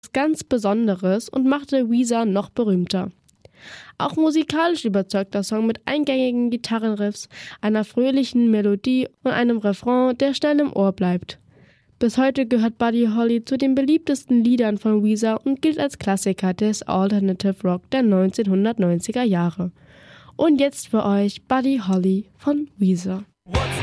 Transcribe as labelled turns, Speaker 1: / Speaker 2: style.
Speaker 1: ganz Besonderes und machte Weezer noch berühmter. Auch musikalisch überzeugt der Song mit eingängigen Gitarrenriffs, einer fröhlichen Melodie und einem Refrain, der schnell im Ohr bleibt. Bis heute gehört Buddy Holly zu den beliebtesten Liedern von Weezer und gilt als Klassiker des Alternative Rock der 1990er Jahre. Und jetzt für euch Buddy Holly von Weezer.
Speaker 2: What's